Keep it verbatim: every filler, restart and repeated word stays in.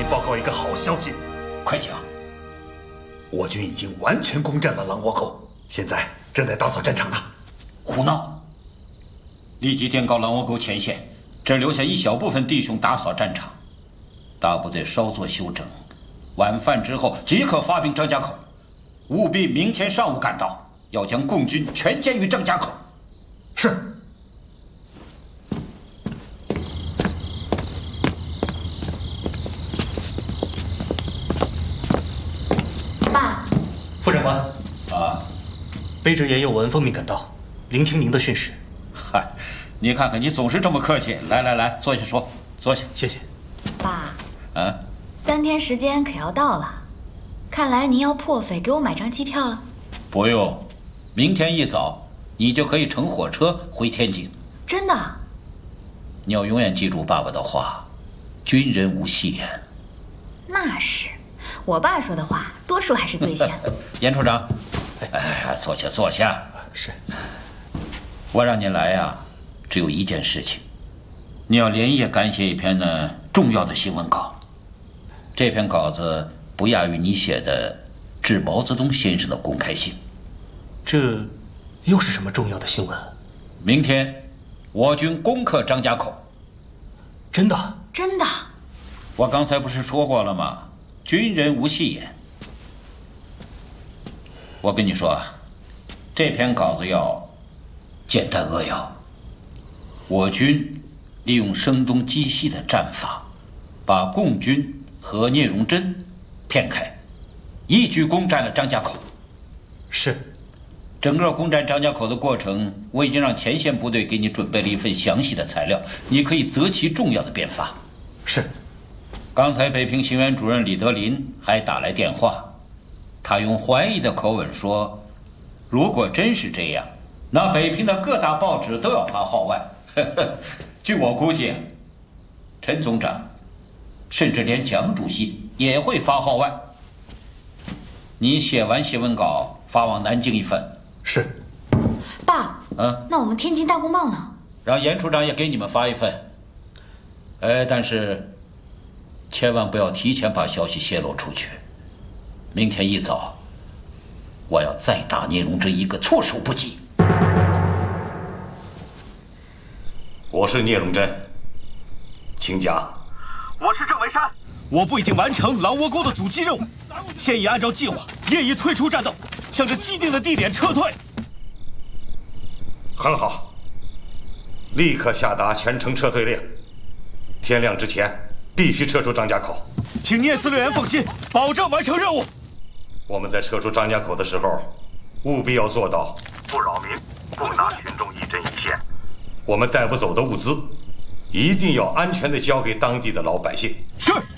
报告一个好消息， 快讲！ 我军已经完全攻占了狼窝沟，现在正在打扫战场呢。 胡闹！立即电告狼窝沟前线，只留下一小部分弟兄打扫战场，大部队稍作休整，晚饭之后即可发兵张家口。务必明天上午赶到，要将共军全歼于张家口。 是。 爸。 副长官。 啊。 卑职也有文奉命赶到，聆听您的训示。 嗨，你看看你总是这么客气。来来来，坐下说，坐下。 谢谢。 爸。 啊。 三天时间可要到了，看来您要破费给我买张机票了。 不用，明天一早你就可以乘火车回天津。 真的？ 你要永远记住爸爸的话，军人无戏言。 那是，我爸说的话多数还是兑现了。 严处长，哎呀，坐下坐下。 是。 我让你来呀，只有一件事情，你要连夜赶写一篇呢重要的新闻稿。这篇稿子不亚于你写的致毛泽东先生的公开信。 这又是什么重要的新闻？ 明天我军攻克张家口。 真的？ 真的。 我刚才不是说过了吗？军人无戏言。我跟你说啊，这篇稿子要简单扼要。我军利用声东击西的战法，把共军和聂荣臻骗开，一举攻占了张家口。 是。 整个攻占张家口的过程，我已经让前线部队给你准备了一份详细的材料，你可以择其重要的编发。 是。 刚才北平行辕主任李德林还打来电话，他用怀疑的口吻说，如果真是这样，那北平的各大报纸都要发号外。据我估计，陈总长甚至连蒋主席也会发号外。你写完新闻稿发往南京一份。 是。 爸。 嗯。 那我们天津大公报呢？ 让严处长也给你们发一份。哎，但是千万不要提前把消息泄露出去。明天一早，我要再打聂荣臻一个措手不及。 我是聂荣臻，请讲。 我是郑文山，我部已经完成狼窝沟的阻击任务，现已按照计划夜已退出战斗，向着既定的地点撤退。 很好，立刻下达全城撤退令，天亮之前必须撤出张家口。 请聂司令员放心，保证完成任务。 我们在撤出张家口的时候，务必要做到不扰民，不拿群众一针一线。 我们带不走的物资，一定要安全地交给当地的老百姓。 是。